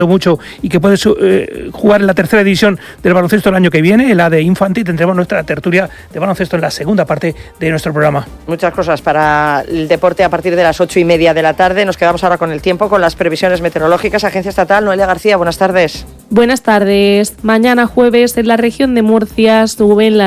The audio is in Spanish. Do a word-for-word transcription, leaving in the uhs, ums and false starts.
mucho y que puede eh, jugar en la tercera división del baloncesto el año que viene, la de Infantil. Tendremos nuestra tertulia de baloncesto en la segunda parte de nuestro programa. Muchas cosas para el deporte a partir de las ocho y media de la tarde. Nos quedamos ahora con el tiempo, con las previsiones meteorológicas. Agencia Estatal, Noelia García, buenas tardes. Buenas tardes. Mañana jueves en la región de Murcia suben las